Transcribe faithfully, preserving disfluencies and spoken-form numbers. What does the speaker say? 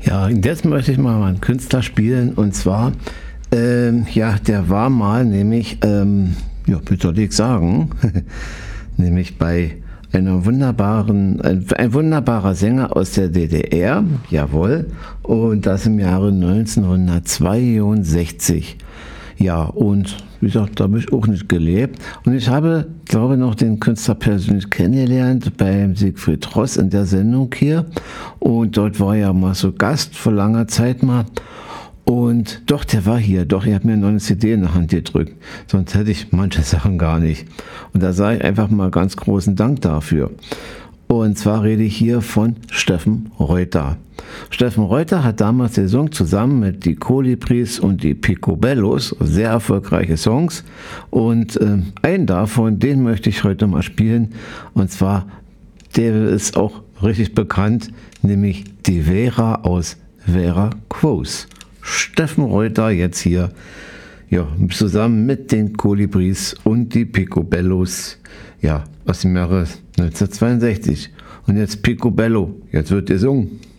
Ja, jetzt möchte ich mal einen Künstler spielen und zwar, ähm, ja, der war mal nämlich, ähm, ja, wie soll ich sagen, nämlich bei einer wunderbaren, ein, ein wunderbarer Sänger aus der D D R, jawohl, und das im Jahre neunzehnhundertzweiundsechzig. Ja, und wie gesagt, da habe ich auch nicht gelebt. Und ich habe, glaube ich, noch den Künstler persönlich kennengelernt beim Siegfried Ross in der Sendung hier. Und dort war er mal so Gast vor langer Zeit mal. Und doch, der war hier. Doch, er hat mir noch eine C D in die Hand gedrückt. Sonst hätte ich manche Sachen gar nicht. Und da sage ich einfach mal ganz großen Dank dafür. Und zwar rede ich hier von Steffen Reuter. Steffen Reuter hat damals gesungen, zusammen mit die Kolibris und die Picobellos, sehr erfolgreiche Songs. Und äh, einen davon, den möchte ich heute mal spielen. Und zwar, der ist auch richtig bekannt, nämlich die Vera aus Vera Quos. Steffen Reuter jetzt hier, ja, zusammen mit den Kolibris und die Picobellos, ja, aus dem Jahre neunzehnhundertzweiundsechzig. Und jetzt Picobello, jetzt wird gesungen.